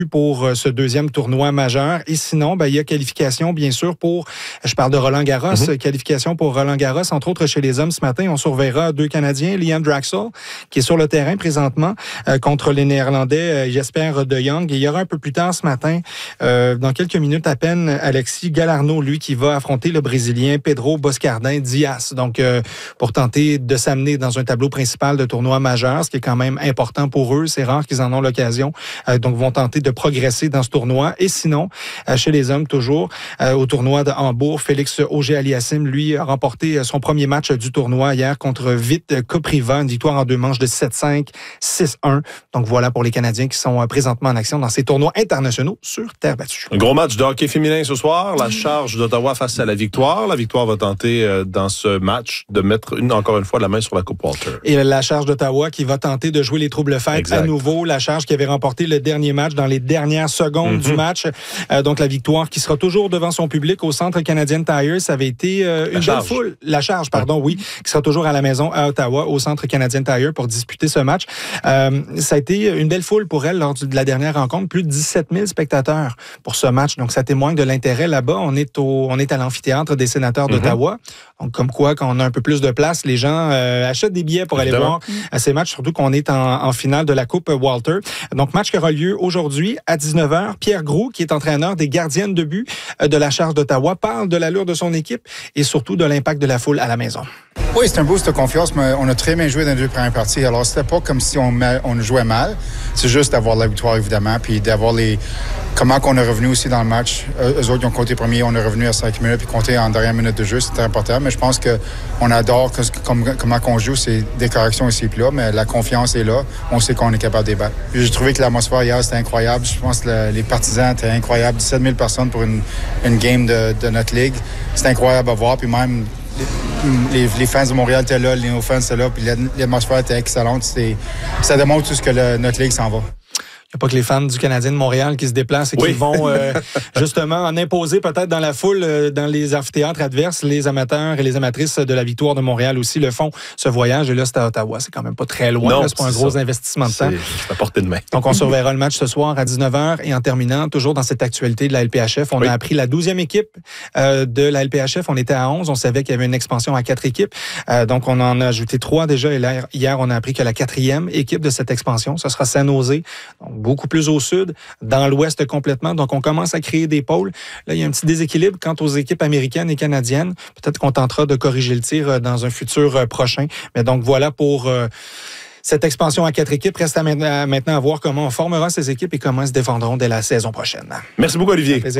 pour ce deuxième tournoi majeur. Et sinon, il y a qualification, bien sûr, je parle de Roland Garros, qualification pour Roland Garros, entre autres chez les hommes ce matin. On surveillera 2 Canadiens, Liam Draxel, qui est sur le terrain présentement, contre les Néerlandais, Jesper de Jong. Et il y aura un peu plus tard ce matin, dans quelques minutes à peine, Alexis Galarneau, lui, qui va affronter le Brésilien Pedro Boscardin Dias. Donc, pour tenter de s'amener dans un tableau principal de tournoi majeur, ce qui est quand même important pour eux. C'est rare qu'ils en ont l'occasion. Donc, vont tenter de progresser dans ce tournoi. Et sinon, chez les hommes, toujours, au tournoi de Hambourg, Félix Auger-Aliassime, lui, a remporté son premier match du tournoi hier contre Vit Kopriva, une victoire en 2 manches de 7-5, 6-1. Donc, voilà pour les Canadiens qui sont présentement en action dans ces tournois internationaux sur terre battue. Un gros match de hockey féminin ce soir. La Charge d'Ottawa face à la Victoire. La Victoire va tenter, dans ce match, de mettre encore une fois la main sur la Coupe Walter. Et la Charge d'Ottawa qui va tenter de jouer les troubles-fêtes à nouveau. La Charge qui avait remporté le dernier match dans les dernières secondes du match. Donc, la Victoire qui sera toujours devant son public au Centre Canadian Tire. Ça avait été une belle foule. La Charge, oui, qui sera toujours à la maison à Ottawa, au Centre Canadian Tire pour disputer ce match. Ça a été une belle foule pour elle lors de la dernière rencontre. Plus de 17 000 spectateurs pour ce match. Donc, ça témoigne de l'intérêt là-bas. On est à l'amphithéâtre des Sénateurs d'Ottawa. Donc, comme quoi, quand on a un peu plus de place, les gens achètent des billets pour aller voir ces matchs, surtout qu'on est en finale de la Coupe Walter. Donc, match qui aura lieu aujourd'hui à 19h. Pierre Groulx, qui est entraîneur des gardiennes de but de la Charge d'Ottawa, parle de l'allure de son équipe et surtout de l'impact de la foule à la maison. Oui, c'est un boost de confiance, mais on a très bien joué dans les 2 premières parties. Alors, c'était pas comme si on jouait mal. C'est juste d'avoir la victoire, évidemment, puis d'avoir comment qu'on est revenu aussi dans le match. Eux autres, ils ont compté premier, on est revenu à 5 minutes, puis compté en dernière minute de jeu, c'était important. Mais je pense qu'on adore comment qu'on joue, c'est des corrections ici et là, mais la confiance est là. On sait qu'on est capable de débattre. J'ai trouvé que l'atmosphère hier, c'était incroyable. Je pense que les partisans étaient incroyables. 17 000 personnes pour une game de notre ligue. C'était incroyable à voir, puis même les fans de Montréal étaient là, nos fans étaient là, puis l'atmosphère était excellente. Ça démontre tout ce que notre ligue s'en va. Il n'y a pas que les fans du Canadien de Montréal qui se déplacent et qui vont justement en imposer peut-être dans la foule, dans les amphithéâtres adverses. Les amateurs et les amatrices de la Victoire de Montréal aussi le font, ce voyage. Et là, c'est à Ottawa. C'est quand même pas très loin. Non, là, c'est pas un gros investissement de temps. C'est à portée de main. Donc, on surveillera le match ce soir à 19h. Et en terminant, toujours dans cette actualité de la LPHF, on a appris la 12e équipe de la LPHF. On était à 11. On savait qu'il y avait une expansion à 4 équipes. Donc, on en a ajouté 3 déjà. Et là, hier, on a appris que la 4e équipe de cette expansion, ce sera San Jose. Donc, beaucoup plus au sud, dans l'ouest complètement. Donc, on commence à créer des pôles. Là, il y a un petit déséquilibre quant aux équipes américaines et canadiennes. Peut-être qu'on tentera de corriger le tir dans un futur prochain. Mais donc, voilà pour cette expansion à 4 équipes. Reste maintenant à voir comment on formera ces équipes et comment elles se défendront dès la saison prochaine. Merci beaucoup, Olivier.